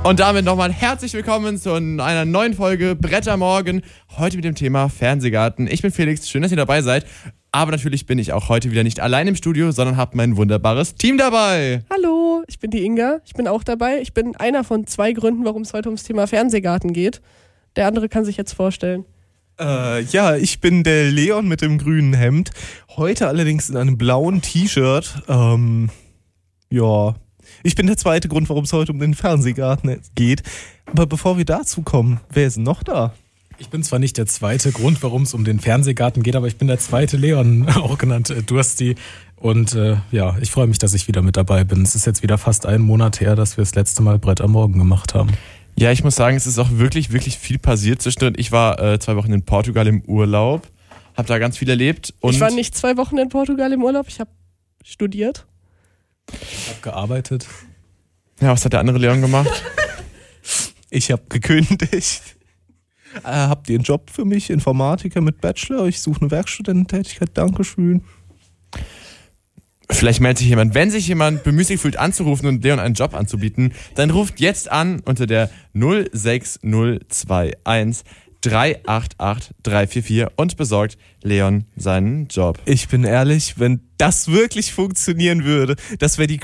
Und damit nochmal herzlich willkommen zu einer neuen Folge Brettermorgen. Heute mit dem Thema Fernsehgarten. Ich bin Felix, schön, dass ihr dabei seid. Aber natürlich bin ich auch heute wieder nicht allein im Studio, sondern habe mein wunderbares Team dabei. Hallo, ich bin die Inga. Ich bin auch dabei. Ich bin einer von 2 Gründen, warum es heute ums Thema Fernsehgarten geht. Der andere kann sich jetzt vorstellen. Ja, ich bin der Leon mit dem grünen Hemd. Heute allerdings in einem blauen T-Shirt. Ja, ich bin der zweite Grund, warum es heute um den Fernsehgarten geht. Aber bevor wir dazu kommen, wer ist denn noch da? Ich bin zwar nicht der zweite Grund, warum es um den Fernsehgarten geht, aber ich bin der zweite Leon, auch genannt Dursti. Und ja, ich freue mich, dass ich wieder mit dabei bin. Es ist jetzt wieder fast 1 Monat her, dass wir das letzte Mal Brett am Morgen gemacht haben. Ja, ich muss sagen, es ist auch wirklich, wirklich viel passiert zwischendrin. Ich war 2 Wochen in Portugal im Urlaub, habe da ganz viel erlebt. Und ich war nicht 2 Wochen in Portugal im Urlaub, ich habe studiert. Ich habe gearbeitet. Ja, was hat der andere Leon gemacht? Ich habe gekündigt. Habt ihr einen Job für mich? Informatiker mit Bachelor? Ich suche eine Werkstudententätigkeit. Dankeschön. Vielleicht meldet sich jemand. Wenn sich jemand bemüßigt fühlt anzurufen und Leon einen Job anzubieten, dann ruft jetzt an unter der 06021 388 344 und besorgt Leon seinen Job. Ich bin ehrlich, wenn das wirklich funktionieren würde, das wäre die